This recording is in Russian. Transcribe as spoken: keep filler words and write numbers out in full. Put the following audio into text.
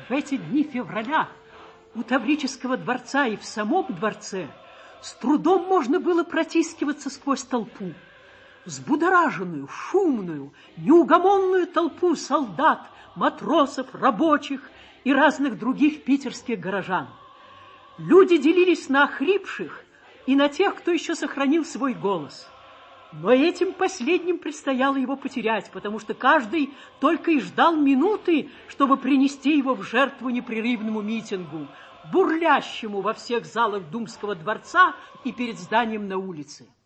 В эти дни февраля у Таврического дворца и в самом дворце с трудом можно было протискиваться сквозь толпу. Взбудораженную, шумную, неугомонную толпу солдат, матросов, рабочих и разных других питерских горожан. Люди делились на охрипших и на тех, кто еще сохранил свой голос. Но этим последним предстояло его потерять, потому что каждый только и ждал минуты, чтобы принести его в жертву непрерывному митингу, бурлящему во всех залах Думского дворца и перед зданием на улице.